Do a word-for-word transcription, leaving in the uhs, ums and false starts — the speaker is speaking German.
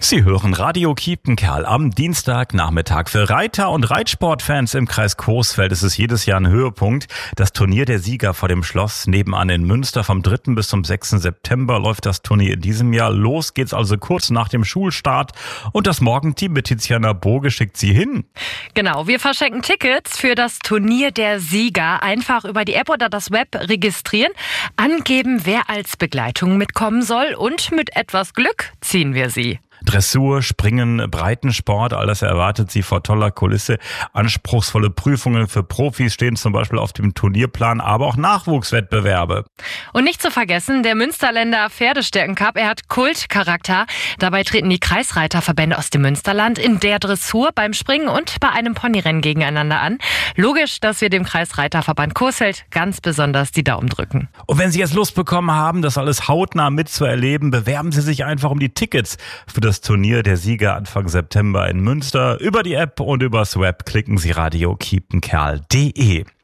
Sie hören Radio Kiepenkerl am Dienstagnachmittag. Für Reiter- und Reitsportfans im Kreis Coesfeld ist es jedes Jahr ein Höhepunkt. Das Turnier der Sieger vor dem Schloss nebenan in Münster. Vom dritten bis zum sechsten September läuft das Turnier in diesem Jahr. Los geht's also kurz nach dem Schulstart. Und das Morgenteam mit Tiziana Boge schickt Sie hin. Genau, wir verschenken Tickets für das Turnier der Sieger. Einfach über die App oder das Web registrieren, angeben, wer als Begleitung mitkommen soll und mit etwas Glück ziehen wir sie. Dressur, Springen, Breitensport, all das erwartet Sie vor toller Kulisse. Anspruchsvolle Prüfungen für Profis stehen zum Beispiel auf dem Turnierplan, aber auch Nachwuchswettbewerbe. Und nicht zu vergessen, der Münsterländer Pferdestärken-Cup, er hat Kultcharakter. Dabei treten die Kreisreiterverbände aus dem Münsterland in der Dressur, beim Springen und bei einem Ponyrennen gegeneinander an. Logisch, dass wir dem Kreisreiterverband Coesfeld ganz besonders die Daumen drücken. Und wenn Sie jetzt Lust bekommen haben, das alles hautnah mitzuerleben, bewerben Sie sich einfach um die Tickets für das Turnier der Sieger Anfang September in Münster. Über die App und übers Web klicken Sie radio kiepenkerl punkt de.